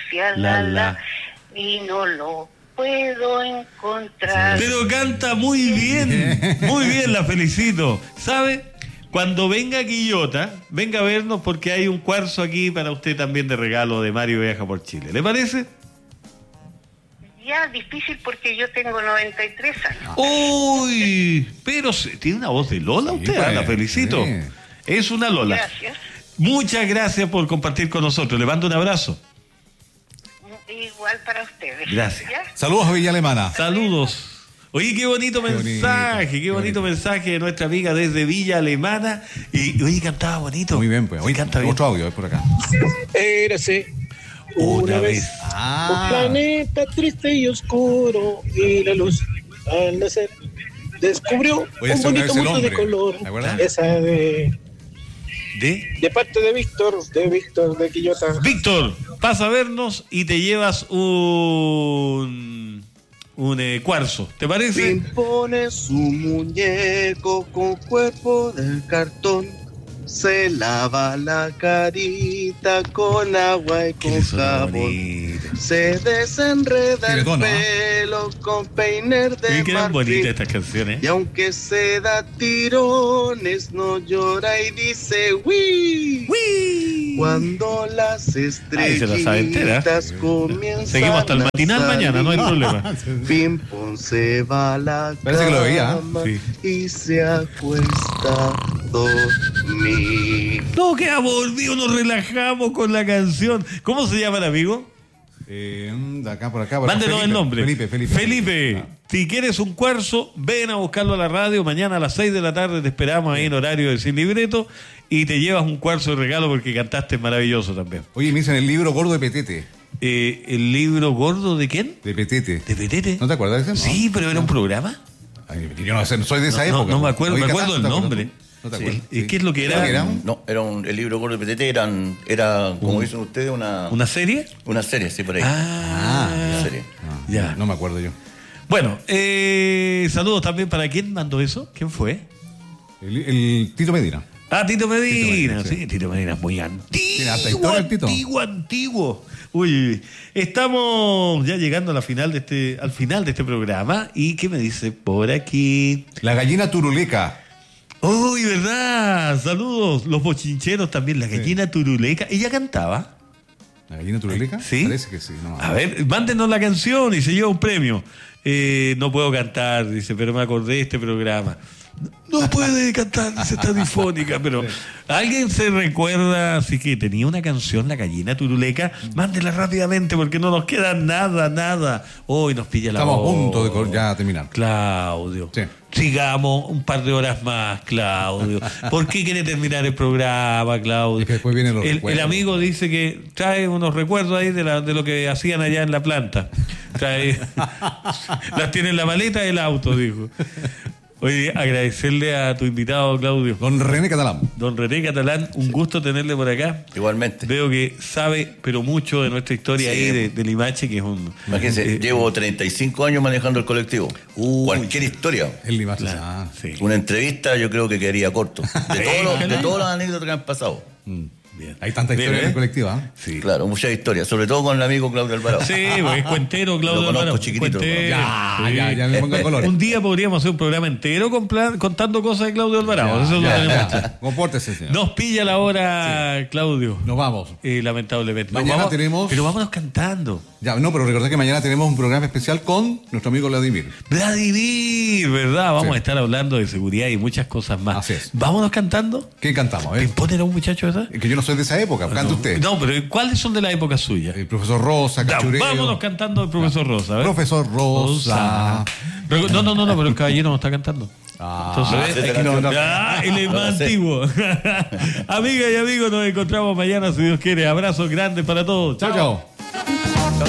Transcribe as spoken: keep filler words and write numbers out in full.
Rusia, la, la, la, y no lo puedo encontrar. Pero canta muy bien, muy bien, la felicito. ¿Sabe? Cuando venga Quillota, venga a vernos porque hay un cuarzo aquí para usted también de regalo de Mario Viaja por Chile. ¿Le parece? Ya, difícil porque yo tengo noventa y tres años. Uy, pero se, tiene una voz de Lola usted, sí, pues, la felicito. Sí. Es una Lola. Gracias. Muchas gracias por compartir con nosotros. Le mando un abrazo. Igual para ustedes. Gracias. ¿Ya? Saludos a Villa Alemana. Saludos. Oye, qué bonito qué mensaje, bonito, qué, qué bonito, bonito mensaje de nuestra amiga desde Villa Alemana. Y oye, cantaba bonito. Muy bien, pues. Hoy canta bien. Otro audio, es por acá. Érase una, una vez ah. un planeta triste y oscuro, y la luz al nacer descubrió Oye, un bonito mundo de color. Esa de... ¿De? De parte de Víctor, de Víctor de Quillota. Víctor, pasa a vernos y te llevas un... un eh, cuarzo, ¿te parece? Impone su muñeco con cuerpo de cartón, se lava la carita con agua y con jabón, se desenreda el tono, pelo ¿eh? Con peiner de qué eran bonitas estas canciones. Y aunque se da tirones, no llora y dice ¡Wii! ¡Wii! Cuando las estrellitas comienzan. Seguimos hasta el matinal mañana, no hay problema. Pimpón se va a la Parece que lo veía, ¿eh? Sí. Y se acuesta a dormir. No, que volvió, nos relajamos con la canción. ¿Cómo se llama el amigo? Eh, de acá por acá. Por Mándenos Felipe, el nombre. Felipe, Felipe. Felipe, ah. si quieres un cuarzo, ven a buscarlo a la radio. Mañana a las seis de la tarde te esperamos ahí en horario de Sin Libreto y te llevas un cuarzo de regalo porque cantaste maravilloso también. Oye, me dicen el libro gordo de Petete. Eh, ¿El libro gordo de quién? De Petete. ¿De Petete? ¿No te acuerdas de ese? Sí, no. pero era no. un programa. Ay, yo no sé, no soy de esa no, época. No, no me acuerdo, Oye, me acuerdo el ¿no nombre. ¿No te acuerdas? Sí. Sí. ¿Qué es lo que era? era? No, era un, el libro gordo de Petete, eran, era, como uh, dicen ustedes, una... ¿Una serie? Una serie, sí, por ahí. Ah, una serie. Ah, ya. No me acuerdo yo. Bueno, eh, saludos también para quién mandó eso. ¿Quién fue? El, el Tito Medina. Ah, Tito Medina. Tito Medina, sí. sí. Tito Medina es muy antiguo. Tiene hasta historia, Tito. Antiguo, antiguo. Uy, estamos ya llegando a la final de este, al final de este programa. ¿Y qué me dice por aquí? La gallina turuleca. Uy, ¿verdad? Saludos. Los bochincheros también. La gallina sí. turuleca. ¿Ella cantaba? ¿La gallina turuleca? Sí. Parece que sí. No, a ver, mándenos la canción y se lleva un premio. Eh, no puedo cantar, dice, pero me acordé de este programa. No puede cantar, dice, está difónica, pero ¿alguien se recuerda? Así que tenía una canción, La Gallina Turuleca. Mándela rápidamente porque no nos queda nada, nada. Hoy nos pilla la Estamos voz. a punto de ya terminar. Claudio. Sí. Sigamos un par de horas más, Claudio. ¿Por qué quiere terminar el programa, Claudio? Es que después vienen los el, recuerdos. El amigo dice que trae unos recuerdos ahí de, la, de lo que hacían allá en la planta. Trae, las tiene en la maleta del auto, dijo. Oye, agradecerle a tu invitado, Claudio. Don René Catalán. Don René Catalán, un gusto tenerle por acá. Igualmente. Veo que sabe, pero mucho de nuestra historia sí. ahí de, de Limache, que es un... Imagínense, eh, llevo treinta y cinco años manejando el colectivo. Uy, Cualquier historia. El Limache. Claro, ah, sí. Una entrevista yo creo que quedaría corto. De, todos los, de todas las anécdotas que han pasado. Mm. Bien. Hay tanta historia Bien, ¿eh? en el colectivo, ¿eh? Sí. Claro, muchas historias, sobre todo con el amigo Claudio Alvarado. Sí, pues es cuentero, Claudio Lo Alvarado. chiquitito. Cuentero, ya, sí. ya, ya me pongo el color. Un día podríamos hacer un programa entero con plan, contando cosas de Claudio Alvarado. Ya, Eso ya, lo tenemos. ya. Compórtese, señor. Nos pilla la hora, sí. Claudio. Nos vamos. Eh, lamentablemente. Mañana vamos, tenemos... Pero vámonos cantando. Ya, no, pero recordad que mañana tenemos un programa especial con nuestro amigo Vladimir. Vladimir, ¿verdad? Vamos sí. a estar hablando de seguridad y muchas cosas más. Así es. ¿Vámonos cantando? ¿Qué cantamos? ¿Eh? ¿Te ponen a un muchacho esa? Es que yo no soy de esa época, canta no, usted. No, pero ¿cuáles son de la época suya? El profesor Rosa, Cachureo. Vámonos cantando el profesor Rosa. ¿ver? Profesor Rosa. Rosa. No, no, no, no, pero el caballero no está cantando. Ah, Entonces, no, es que no, no. Ah, él es más antiguo. Amigas y amigos, nos encontramos mañana, si Dios quiere. Abrazos grandes para todos. Chao, chao. Chao.